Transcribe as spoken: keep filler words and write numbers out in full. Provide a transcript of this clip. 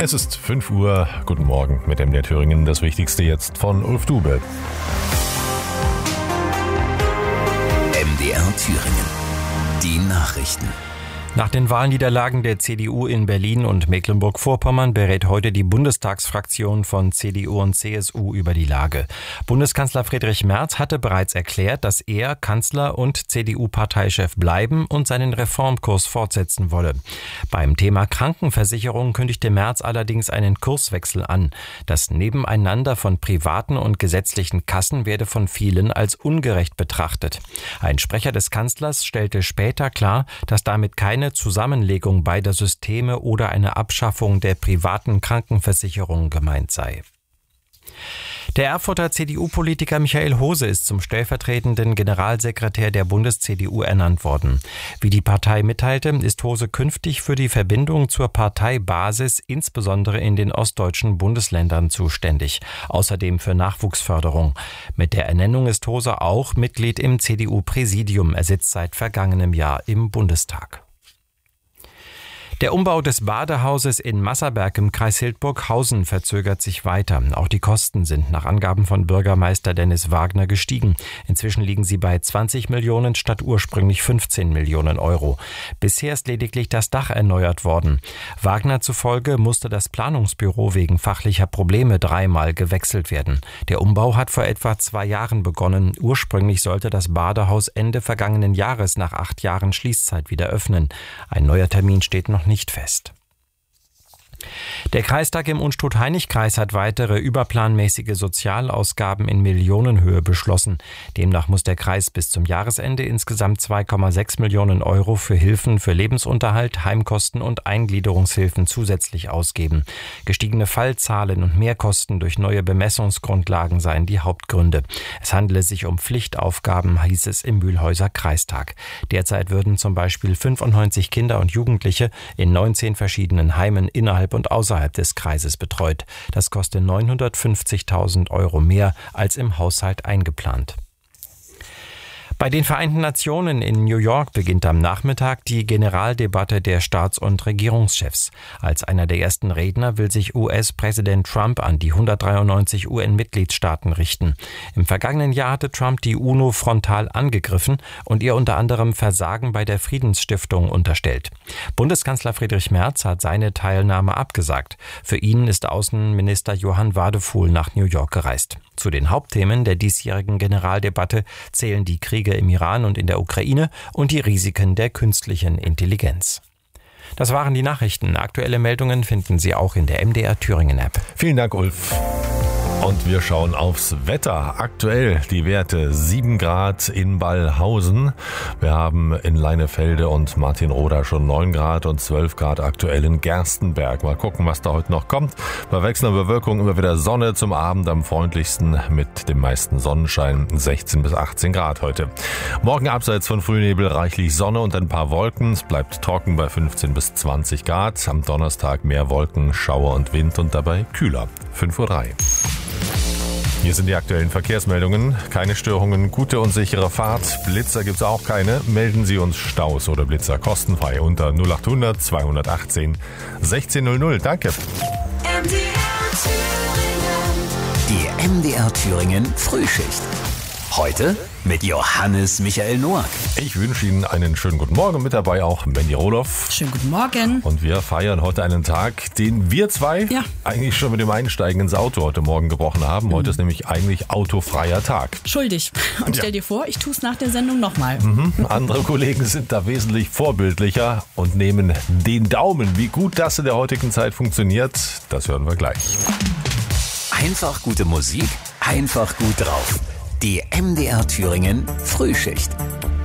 Es ist fünf Uhr. Guten Morgen mit M D R Thüringen. Das Wichtigste jetzt von Ulf Dube. M D R Thüringen. Die Nachrichten. Nach den Wahlniederlagen der C D U in Berlin und Mecklenburg-Vorpommern berät heute die Bundestagsfraktion von C D U und C S U über die Lage. Bundeskanzler Friedrich Merz hatte bereits erklärt, dass er Kanzler und C D U-Parteichef bleiben und seinen Reformkurs fortsetzen wolle. Beim Thema Krankenversicherung kündigte Merz allerdings einen Kurswechsel an. Das Nebeneinander von privaten und gesetzlichen Kassen werde von vielen als ungerecht betrachtet. Ein Sprecher des Kanzlers stellte später klar, dass damit keine Eine Zusammenlegung beider Systeme oder eine Abschaffung der privaten Krankenversicherung gemeint sei. Der Erfurter C D U-Politiker Michael Hose ist zum stellvertretenden Generalsekretär der Bundes-C D U ernannt worden. Wie die Partei mitteilte, ist Hose künftig für die Verbindung zur Parteibasis, insbesondere in den ostdeutschen Bundesländern, zuständig. Außerdem für Nachwuchsförderung. Mit der Ernennung ist Hose auch Mitglied im C D U-Präsidium. Er sitzt seit vergangenem Jahr im Bundestag. Der Umbau des Badehauses in Masserberg im Kreis Hildburghausen verzögert sich weiter. Auch die Kosten sind nach Angaben von Bürgermeister Dennis Wagner gestiegen. Inzwischen liegen sie bei zwanzig Millionen statt ursprünglich fünfzehn Millionen Euro. Bisher ist lediglich das Dach erneuert worden. Wagner zufolge musste das Planungsbüro wegen fachlicher Probleme dreimal gewechselt werden. Der Umbau hat vor etwa zwei Jahren begonnen. Ursprünglich sollte das Badehaus Ende vergangenen Jahres nach acht Jahren Schließzeit wieder öffnen. Ein neuer Termin steht noch nicht nicht fest. Der Kreistag im Unstrut-Hainich-Kreis hat weitere überplanmäßige Sozialausgaben in Millionenhöhe beschlossen. Demnach muss der Kreis bis zum Jahresende insgesamt zwei Komma sechs Millionen Euro für Hilfen für Lebensunterhalt, Heimkosten und Eingliederungshilfen zusätzlich ausgeben. Gestiegene Fallzahlen und Mehrkosten durch neue Bemessungsgrundlagen seien die Hauptgründe. Es handele sich um Pflichtaufgaben, hieß es im Mühlhäuser Kreistag. Derzeit würden zum Beispiel fünfundneunzig Kinder und Jugendliche in neunzehn verschiedenen Heimen innerhalb und außerhalb des Kreises betreut. Das kostet neunhundertfünfzigtausend Euro mehr als im Haushalt eingeplant. Bei den Vereinten Nationen in New York beginnt am Nachmittag die Generaldebatte der Staats- und Regierungschefs. Als einer der ersten Redner will sich U S-Präsident Trump an die hundertdreiundneunzig U N-Mitgliedstaaten richten. Im vergangenen Jahr hatte Trump die UNO frontal angegriffen und ihr unter anderem Versagen bei der Friedensstiftung unterstellt. Bundeskanzler Friedrich Merz hat seine Teilnahme abgesagt. Für ihn ist Außenminister Johann Wadefuhl nach New York gereist. Zu den Hauptthemen der diesjährigen Generaldebatte zählen die Kriege im Iran und in der Ukraine und die Risiken der künstlichen Intelligenz. Das waren die Nachrichten. Aktuelle Meldungen finden Sie auch in der M D R Thüringen App. Vielen Dank, Ulf. Und wir schauen aufs Wetter. Aktuell die Werte sieben Grad in Ballhausen. Wir haben in Leinefelde und Martinroda schon neun Grad und zwölf Grad aktuell in Gerstenberg. Mal gucken, was da heute noch kommt. Bei wechselnder Bewölkung immer wieder Sonne, zum Abend am freundlichsten mit dem meisten Sonnenschein, sechzehn bis achtzehn Grad heute. Morgen abseits von Frühnebel reichlich Sonne und ein paar Wolken. Es bleibt trocken bei fünfzehn bis zwanzig Grad. Am Donnerstag mehr Wolken, Schauer und Wind und dabei kühler. fünf Uhr drei. Hier sind die aktuellen Verkehrsmeldungen. Keine Störungen, gute und sichere Fahrt. Blitzer gibt's auch keine. Melden Sie uns Staus oder Blitzer kostenfrei unter null achthundert zweihundertachtzehn sechzehnhundert. Danke. M D R Thüringen. Die M D R Thüringen Frühschicht. Heute mit Johannes Michael Noack. Ich wünsche Ihnen einen schönen guten Morgen. Mit dabei auch Mandy Roloff. Schönen guten Morgen. Und wir feiern heute einen Tag, den wir zwei ja. eigentlich schon mit dem Einsteigen ins Auto heute Morgen gebrochen haben. Mhm. Heute ist nämlich eigentlich autofreier Tag. Schuldig. Und stell ja. dir vor, ich tue es nach der Sendung nochmal. Mhm. Andere Kollegen sind da wesentlich vorbildlicher und nehmen den Daumen. Wie gut das in der heutigen Zeit funktioniert, das hören wir gleich. Einfach gute Musik, einfach gut drauf. Die M D R Thüringen Frühschicht.